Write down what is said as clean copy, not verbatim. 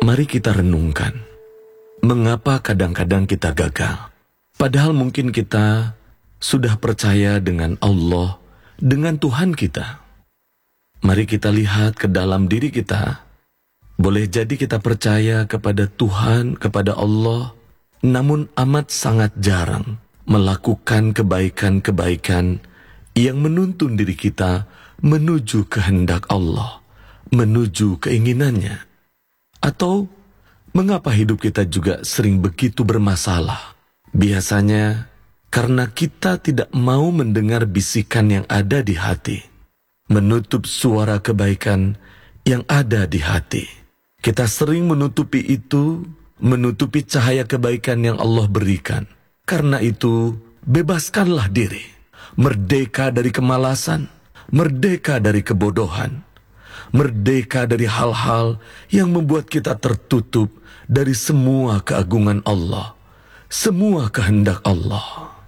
Mari kita renungkan, mengapa kadang-kadang kita gagal? Padahal mungkin kita sudah percaya dengan Allah, dengan Tuhan kita. Mari kita lihat ke dalam diri kita. Boleh jadi kita percaya kepada Tuhan, kepada Allah, namun amat sangat jarang melakukan kebaikan-kebaikan yang menuntun diri kita menuju kehendak Allah, menuju keinginannya. Atau mengapa hidup kita juga sering begitu bermasalah? Biasanya karena kita tidak mau mendengar bisikan yang ada di hati, menutup suara kebaikan yang ada di hati. Kita sering menutupi itu, menutupi cahaya kebaikan yang Allah berikan. Karena itu, bebaskanlah diri, merdeka dari kemalasan, merdeka dari kebodohan, merdeka dari hal-hal yang membuat kita tertutup dari semua keagungan Allah, semua kehendak Allah.